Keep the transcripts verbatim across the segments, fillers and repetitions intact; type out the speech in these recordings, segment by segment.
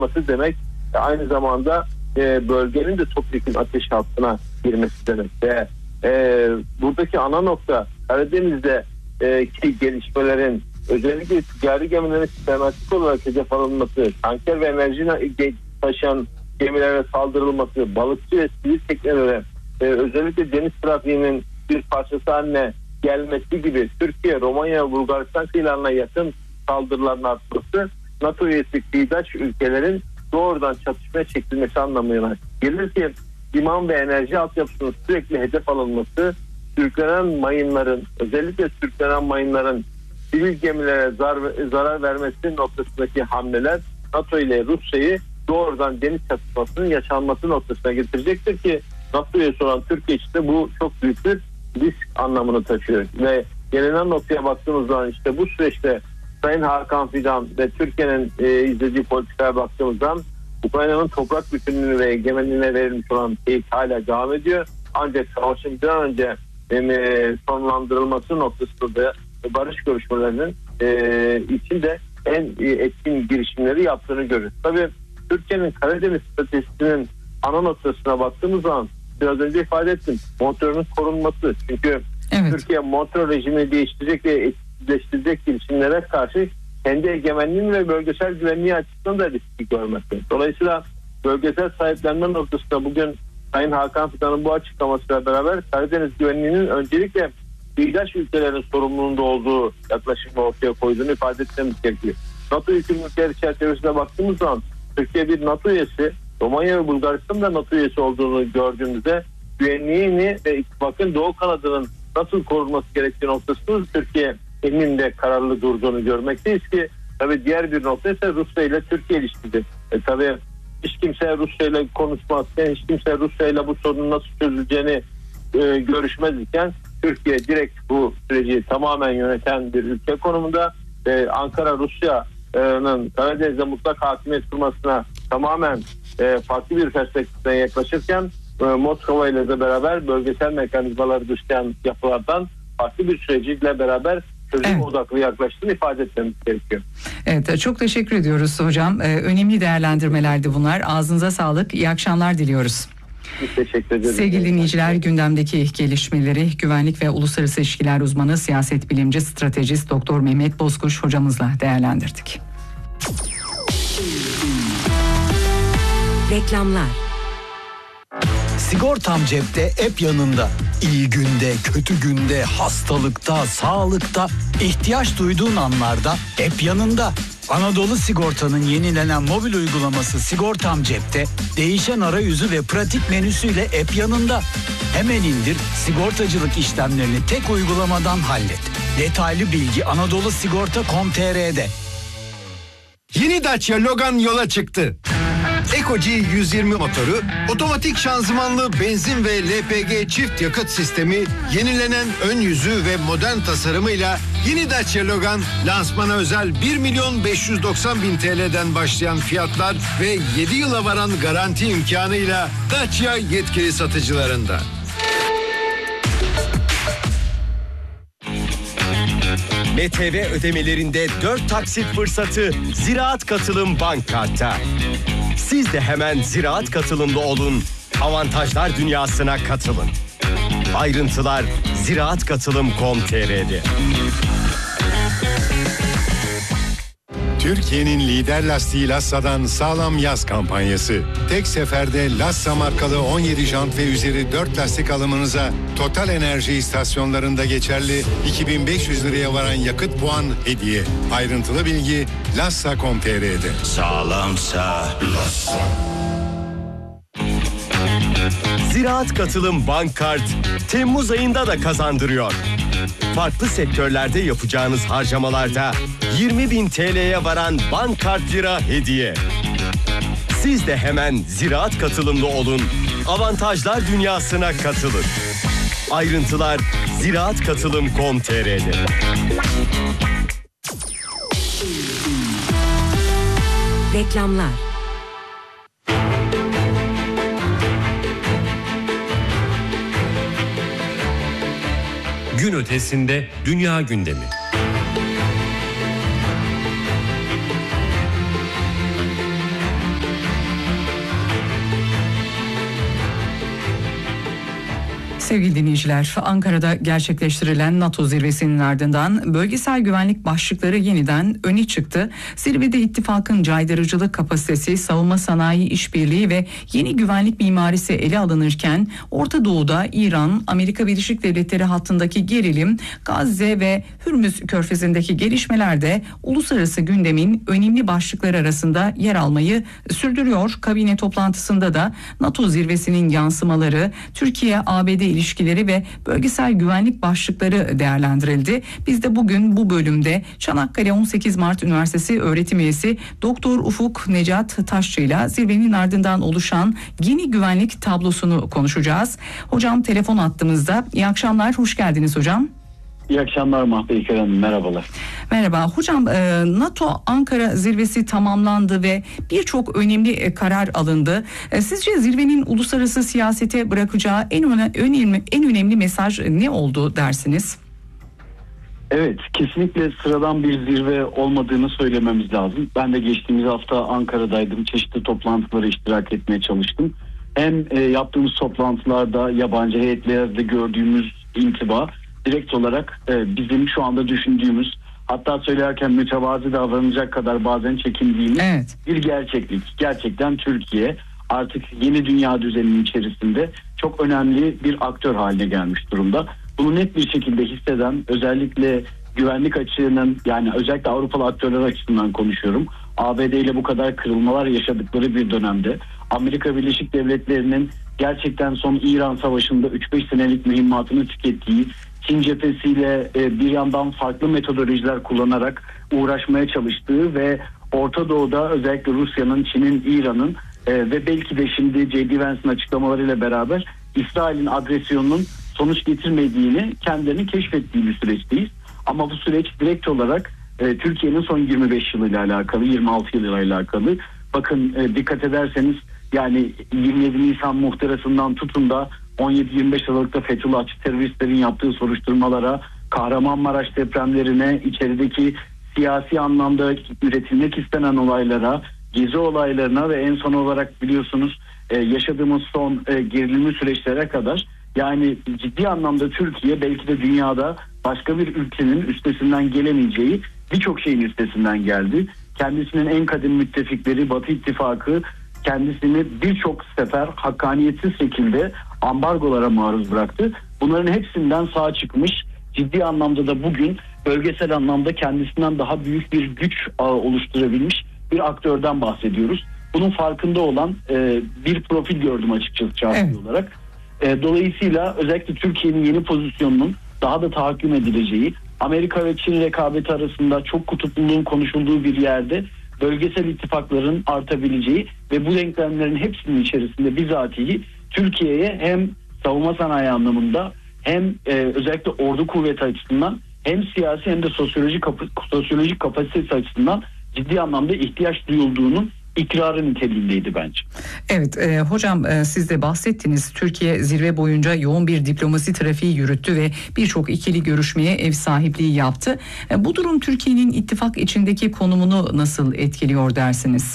artması demek e, aynı zamanda e, bölgenin de topyekun ateş hattına girmesi demek. Ve e, buradaki ana nokta Karadeniz'de e, ki gelişmelerin özellikle ticari gemilerin sistematik olarak hedef alınması, tanker ve enerji taşıyan gemilere saldırılması, balıkçı ve sivil teknelere e, özellikle deniz trafiğinin bir parçası haline gelmesi gibi Türkiye, Romanya ve Bulgaristan kıyılarına yakın saldırıların artması, NATO üyesi kıyıdaş ülkelerin doğrudan çatışmaya çekilmesi anlamına gelir ki liman ve enerji altyapısının sürekli hedef alınması, sürüklenen mayınların, özellikle sürüklenen mayınların sivil gemilere zar- zarar vermesi noktasındaki hamleler NATO ile Rusya'yı doğrudan deniz çatışmasının yaşanması noktasına getirecektir ki NATO üyesi olan Türkiye için de bu çok büyük bir risk anlamını taşıyor. Ve gelinen noktaya baktığımız zaman işte bu süreçte Sayın Hakan Fidan ve Türkiye'nin e, izlediği politikaya baktığımızdan Ukrayna'nın toprak bütünlüğü ve egemenliğine verilmiş olan teyit hala devam ediyor. Ancak savaşın bir an önce e, sonlandırılması noktasında da barış görüşmelerinin e, içinde en etkin girişimleri yaptığını görüyoruz. Tabii Türkiye'nin Karadeniz stratejisinin ana noktasına baktığımız zaman biraz önce ifade ettim. Montreux'un korunması. Çünkü evet. Türkiye Montreux rejimini değiştirecek ve etkisizleştirecek girişimlere karşı kendi egemenliğini ve bölgesel güvenliği açısından da riski görmekte. Dolayısıyla bölgesel sahiplenme noktasında bugün Sayın Hakan Fidan'ın bu açıklamasıyla beraber Karadeniz güvenliğinin öncelikle kıyıdaş ülkelerin sorumluluğunda olduğu yaklaşımı ortaya koyduğunu ifade etmemiz gerekiyor. NATO yükümlülükleri çerçevesine baktığımız zaman Türkiye bir NATO üyesi, Romanya ve Bulgaristan da NATO üyesi olduğunu gördüğümüzde güvenliğini ve ittifakın Doğu kanadının nasıl korunması gerektiği noktasında Türkiye elinde kararlı durduğunu görmekteyiz ki tabii diğer bir nokta ise Rusya ile Türkiye ilişkisi. E tabii hiç kimse Rusya ile konuşmazken, hiç kimse Rusya ile bu sorunun nasıl çözüleceğini e, görüşmez iken Türkiye direkt bu süreci tamamen yöneten bir ülke konumunda. E, Ankara Rusya'nın Karadeniz'de mutlak hakimiyet kurmasına tamamen e, farklı bir perspektiften yaklaşırken e, Moskova ile de beraber bölgesel mekanizmaları dışlayan yapılardan farklı bir süreciyle beraber çözüm evet. odaklı yaklaştığını ifade etmemiz gerekiyor. Evet, çok teşekkür ediyoruz hocam. Ee, önemli değerlendirmelerdi bunlar. Ağzınıza sağlık. İyi akşamlar diliyoruz. Biz teşekkür ederiz. Sevgili dinleyiciler, gündemdeki gelişmeleri güvenlik ve uluslararası ilişkiler uzmanı, siyaset bilimci, stratejist Doktor Mehmet Bozkuş hocamızla değerlendirdik. Reklamlar. Sigortam cepte, hep yanında. İyi günde, kötü günde, hastalıkta, sağlıkta, ihtiyaç duyduğun anlarda hep yanında. Anadolu Sigorta'nın yenilenen mobil uygulaması Sigortam Cep'te değişen arayüzü ve pratik menüsüyle hep yanında. Hemen indir, sigortacılık işlemlerini tek uygulamadan hallet. Detaylı bilgi anadolu sigorta nokta com nokta tr'de. Yeni Dacia Logan yola çıktı. Eco-G yüz yirmi motoru, otomatik şanzımanlı benzin ve L P G çift yakıt sistemi, yenilenen ön yüzü ve modern tasarımıyla yeni Dacia Logan lansmana özel bir milyon beş yüz doksan bin T L'den başlayan fiyatlar ve yedi yıla varan garanti imkanıyla Dacia yetkili satıcılarında. M T V ödemelerinde dört taksit fırsatı Ziraat Katılım Bank Kart'ta. Siz de hemen Ziraat Katılımlı olun, avantajlar dünyasına katılın. Ayrıntılar ziraat katılım nokta com nokta tr'de. Türkiye'nin lider lastiği Lassa'dan sağlam yaz kampanyası. Tek seferde Lassa markalı on yedi jant ve üzeri dört lastik alımınıza Total Enerji istasyonlarında geçerli iki bin beş yüz liraya varan yakıt puan hediye. Ayrıntılı bilgi lassa nokta com nokta tr'de. Sağlamsa Lassa. Ziraat Katılım Bank Kart Temmuz ayında da kazandırıyor. Farklı sektörlerde yapacağınız harcamalarda yirmi bin T L'ye varan bank kart lira hediye. Siz de hemen Ziraat Katılımlı olun, avantajlar dünyasına katılın. Ayrıntılar ziraat katılım nokta com nokta tr'de. Reklamlar. Gün ötesinde dünya gündemi. Sevgili dinleyiciler, Ankara'da gerçekleştirilen NATO zirvesinin ardından bölgesel güvenlik başlıkları yeniden öne çıktı. Zirvede ittifakın caydırıcılık kapasitesi, savunma sanayi işbirliği ve yeni güvenlik mimarisi ele alınırken Orta Doğu'da İran, Amerika Birleşik Devletleri hattındaki gerilim, Gazze ve Hürmüz Körfezi'ndeki gelişmeler de uluslararası gündemin önemli başlıkları arasında yer almayı sürdürüyor. Kabine toplantısında da NATO zirvesinin yansımaları, Türkiye-A B D ilişkileri ve bölgesel güvenlik başlıkları değerlendirildi. Biz de bugün bu bölümde Çanakkale on sekiz Mart Üniversitesi öğretim üyesi Doktor Ufuk Necat Taşçı ile zirvenin ardından oluşan yeni güvenlik tablosunu konuşacağız. Hocam telefon attığımızda. İyi akşamlar, hoş geldiniz hocam. İyi akşamlar Mahpey Hanım, merhabalar. Merhaba hocam, NATO Ankara zirvesi tamamlandı ve birçok önemli karar alındı. Sizce zirvenin uluslararası siyasete bırakacağı en önemli, en önemli mesaj ne oldu dersiniz? Evet, kesinlikle sıradan bir zirve olmadığını söylememiz lazım. Ben de geçtiğimiz hafta Ankara'daydım, çeşitli toplantılara iştirak etmeye çalıştım. Hem yaptığımız toplantılarda yabancı heyetlerde gördüğümüz intiba direkt olarak e, bizim şu anda düşündüğümüz, hatta söylerken mütevazi davranacak kadar bazen çekindiğimiz evet. bir gerçeklik. Gerçekten Türkiye artık yeni dünya düzeninin içerisinde çok önemli bir aktör haline gelmiş durumda. Bunu net bir şekilde hisseden, özellikle güvenlik açığının, yani özellikle Avrupalı aktörler açısından konuşuyorum, A B D ile bu kadar kırılmalar yaşadıkları bir dönemde Amerika Birleşik Devletleri'nin gerçekten son İran Savaşı'nda üç beş senelik mühimmatını tükettiği, Çin cephesiyle bir yandan farklı metodolojiler kullanarak uğraşmaya çalıştığı ve Orta Doğu'da özellikle Rusya'nın, Çin'in, İran'ın ve belki de şimdi J D Vance'ın açıklamalarıyla beraber İsrail'in agresyonunun sonuç getirmediğini kendilerinin keşfettiği bir süreçteyiz. Ama bu süreç direkt olarak Türkiye'nin son yirmi beş yılıyla alakalı, yirmi altı yılıyla alakalı. Bakın dikkat ederseniz yani yirmi yedi Nisan muhtırasından tutun da on yedi yirmi beş Aralık'ta Fethullahçı teröristlerin yaptığı soruşturmalara, Kahramanmaraş depremlerine, içerideki siyasi anlamda üretilmek istenen olaylara, gezi olaylarına ve en son olarak biliyorsunuz yaşadığımız son gerilimli süreçlere kadar, yani ciddi anlamda Türkiye belki de dünyada başka bir ülkenin üstesinden gelemeyeceği birçok şeyin üstesinden geldi. Kendisinin en kadim müttefikleri Batı İttifakı kendisini birçok sefer hakkaniyetsiz şekilde ambargolara maruz bıraktı. Bunların hepsinden sağ çıkmış, ciddi anlamda da bugün bölgesel anlamda kendisinden daha büyük bir güç ağı oluşturabilmiş bir aktörden bahsediyoruz. Bunun farkında olan e, bir profil gördüm açıkçası şahsi evet. olarak. E, dolayısıyla özellikle Türkiye'nin yeni pozisyonunun daha da tahakküm edileceği, Amerika ve Çin rekabeti arasında çok kutupluluğun konuşulduğu bir yerde bölgesel ittifakların artabileceği ve bu denklemlerin hepsinin içerisinde bizatihi Türkiye'ye hem savunma sanayi anlamında hem e, özellikle ordu kuvveti açısından hem siyasi hem de sosyolojik kap- sosyolojik kapasitesi açısından ciddi anlamda ihtiyaç duyulduğunun ikrarı niteliğindeydi bence. Evet e, hocam e, siz de bahsettiniz. Türkiye zirve boyunca yoğun bir diplomasi trafiği yürüttü ve birçok ikili görüşmeye ev sahipliği yaptı. E, bu durum Türkiye'nin ittifak içindeki konumunu nasıl etkiliyor dersiniz?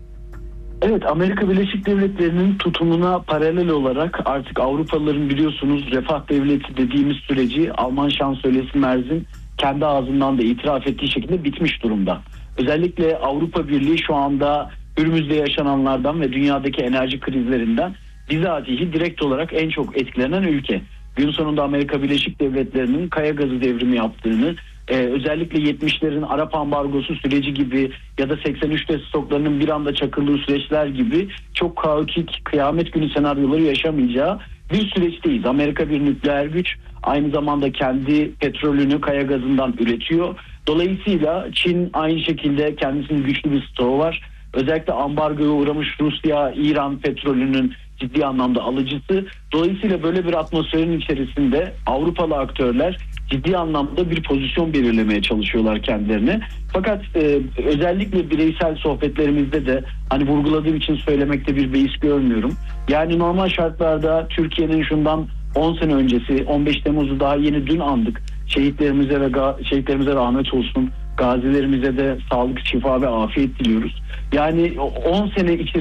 Evet, Amerika Birleşik Devletleri'nin tutumuna paralel olarak artık Avrupalıların biliyorsunuz refah devleti dediğimiz süreci Alman şansölyesi Merz'in kendi ağzından da itiraf ettiği şekilde bitmiş durumda. Özellikle Avrupa Birliği şu anda Hürmüz'de yaşananlardan ve dünyadaki enerji krizlerinden bizatihi direkt olarak en çok etkilenen ülke. Gün sonunda Amerika Birleşik Devletleri'nin kaya gazı devrimi yaptığını, Ee, özellikle yetmişlerin Arap ambargosu süreci gibi ya da seksen üçte stoklarının bir anda çakıldığı süreçler gibi çok kaotik, kıyamet günü senaryoları yaşamayacağı bir süreçteyiz. Amerika bir nükleer güç, aynı zamanda kendi petrolünü kaya gazından üretiyor. Dolayısıyla Çin aynı şekilde kendisinin güçlü bir stoğu var. Özellikle ambargoya uğramış Rusya, İran petrolünün ciddi anlamda alıcısı. Dolayısıyla böyle bir atmosferin içerisinde Avrupalı aktörler ciddi anlamda bir pozisyon belirlemeye çalışıyorlar kendilerine. Fakat e, özellikle bireysel sohbetlerimizde de hani vurguladığım için söylemekte bir beis görmüyorum. Yani normal şartlarda Türkiye'nin şundan on sene öncesi on beş Temmuz'u daha yeni dün andık. Şehitlerimize ve ga- şehitlerimize rahmet olsun. Gazilerimize de sağlık, şifa ve afiyet diliyoruz. Yani on sene içerisinde